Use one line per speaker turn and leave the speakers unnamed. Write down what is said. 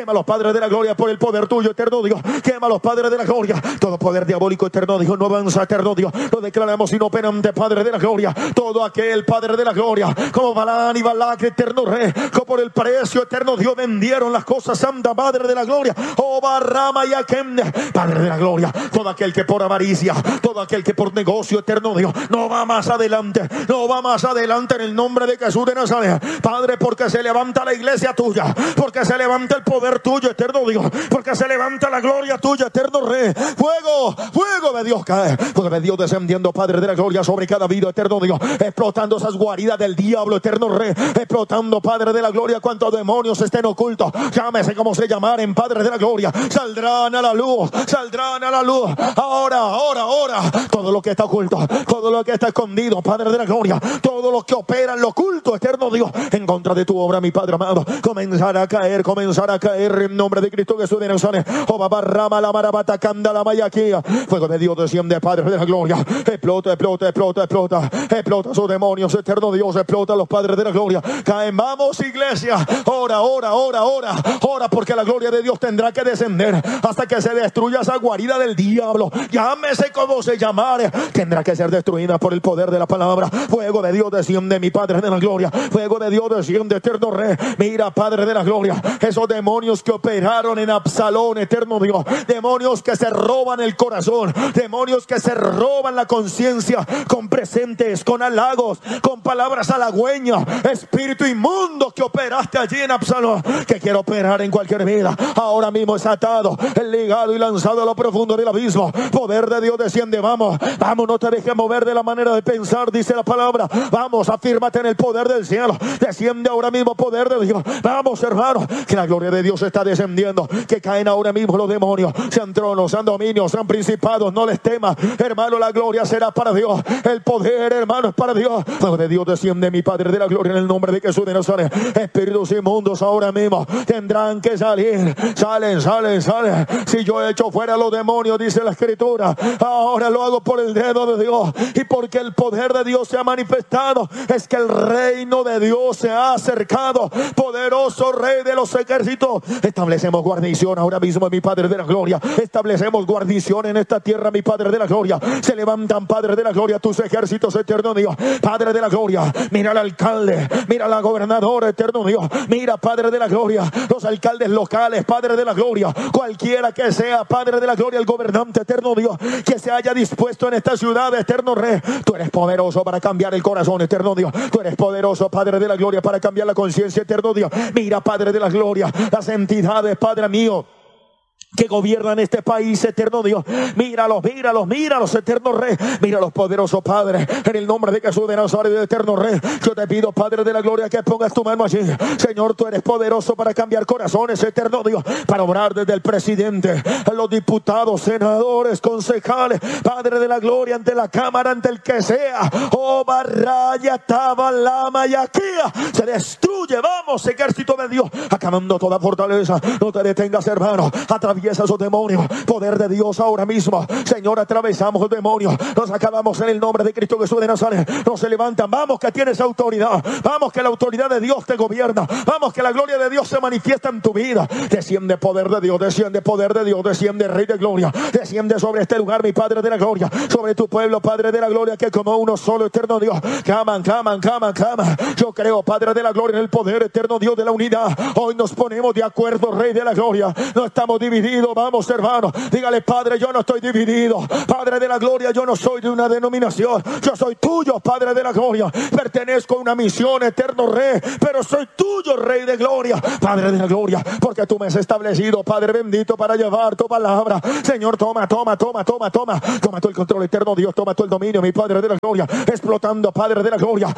Quémalos, Padre de la gloria, por el poder tuyo, eterno Dios. Quémalos, Padre de la gloria. Todo poder diabólico, eterno Dios, no avanza, eterno Dios. Lo declaramos inoperante, Padre de la gloria. Todo aquel, Padre de la gloria, como Balán y Balac, eterno Rey, que por el precio, eterno Dios, vendieron las cosas santas, Padre de la gloria. Oh, Barrama y Akem, Padre de la gloria. Todo aquel que por avaricia, todo aquel que por negocio, eterno Dios, no va más adelante, no va más adelante en el nombre de Jesús de Nazaret. Padre, porque se levanta la iglesia tuya, porque se levanta el poder tuyo, eterno Dios, porque se levanta la gloria tuya, eterno Rey. Fuego, fuego de Dios cae, fuego de Dios descendiendo, Padre de la gloria, sobre cada vida, eterno Dios, explotando esas guaridas del diablo, eterno Rey, explotando, Padre de la gloria, cuantos demonios estén ocultos, llámese como se llamaren, Padre de la gloria, saldrán a la luz, saldrán a la luz, ahora, ahora, ahora, todo lo que está oculto, todo lo que está escondido, Padre de la gloria, todo lo que opera en lo oculto, eterno Dios, en contra de tu obra, mi Padre amado, comenzará a caer en nombre de Cristo Jesús de Nazaret. Oh, Babarrama, la marabata, canda, la mayaquía. Fuego de Dios desciende, Padre de la gloria. Explota, explota, explota, explota. Explota sus demonios, eterno Dios. Explota a los Padres de la gloria. Caen, vamos, iglesia. Ora, ora, ora, ora. Ora, porque la gloria de Dios tendrá que descender hasta que se destruya esa guarida del diablo. Llámese como se llamare. Tendrá que ser destruida por el poder de la palabra. Fuego de Dios desciende, mi Padre de la gloria. Fuego de Dios desciende, eterno Rey. Mira, Padre de la gloria, esos demonios que operaron en Absalón, eterno Dios, demonios que se roban el corazón, demonios que se roban la conciencia con presentes, con halagos, con palabras halagüeñas, espíritu inmundo que operaste allí en Absalón, que quiere operar en cualquier vida, ahora mismo es atado, ligado y lanzado a lo profundo del abismo. Poder de Dios desciende, vamos, vamos, no te dejes mover de la manera de pensar, dice la palabra, vamos, afírmate en el poder del cielo, desciende ahora mismo poder de Dios, vamos hermano, que la gloria de Dios está descendiendo, que caen ahora mismo los demonios, sean tronos, sean dominios, sean principados, no les temas, hermano, la gloria será para Dios, el poder, hermano, es para Dios. Fuego de Dios desciende, mi Padre de la gloria, en el nombre de Jesús de Nazaret. Espíritus inmundos ahora mismo tendrán que salir, salen, salen, salen. Si yo echo fuera los demonios, dice la Escritura, ahora lo hago por el dedo de Dios, y porque el poder de Dios se ha manifestado, es que el reino de Dios se ha acercado. Poderoso Rey de los ejércitos, establecemos guarnición ahora mismo, mi Padre de la gloria, establecemos guarnición en esta tierra, mi Padre de la gloria. Se levantan, Padre de la gloria, tus ejércitos, eterno Dios, Padre de la gloria. Mira al alcalde, mira a la gobernadora, eterno Dios, mira, Padre de la gloria, los alcaldes locales, Padre de la gloria, cualquiera que sea, Padre de la gloria, el gobernante, eterno Dios, que se haya dispuesto en esta ciudad, eterno Rey. Tú eres poderoso para cambiar el corazón, eterno Dios. Tú eres poderoso, Padre de la gloria, para cambiar la conciencia, eterno Dios. Mira, Padre de la gloria, las entidades, Padre mío, que gobiernan este país, eterno Dios, míralos, míralos, míralos, eterno Rey, míralos, poderoso Padre, en el nombre de Jesús de Nazaret, eterno Rey. Yo te pido, Padre de la gloria, que pongas tu mano allí, Señor. Tú eres poderoso para cambiar corazones, eterno Dios, para obrar desde el presidente a los diputados, senadores, concejales, Padre de la gloria, ante la cámara, ante el que sea. Oh, Barraya, Tabalama y Aquía, se destruye, vamos, ejército de Dios, acabando toda fortaleza. No te detengas, hermano, atraviesa esos demonios, poder de Dios ahora mismo, Señor. Atravesamos los demonios, nos acabamos en el nombre de Cristo Jesús de Nazaret. No se levantan, vamos, que tienes autoridad, vamos, que la autoridad de Dios te gobierna, vamos, que la gloria de Dios se manifiesta en tu vida. Desciende poder de Dios, desciende poder de Dios, desciende Rey de gloria, desciende sobre este lugar, mi Padre de la gloria, sobre tu pueblo, Padre de la gloria, que como uno solo, eterno Dios, claman, claman, claman, claman. Yo creo, Padre de la gloria, en el poder, eterno Dios, de la unidad. Hoy nos ponemos de acuerdo, Rey de la gloria, no estamos divididos. Vamos, hermano, dígale: Padre, yo no estoy dividido, Padre de la gloria, yo no soy de una denominación, yo soy tuyo, Padre de la gloria, pertenezco a una misión, eterno Rey, pero soy tuyo, Rey de gloria, Padre de la gloria, porque tú me has establecido, Padre bendito, para llevar tu palabra. Señor, toma todo el control, eterno Dios, toma todo el dominio, mi Padre de la gloria, explotando, Padre de la gloria,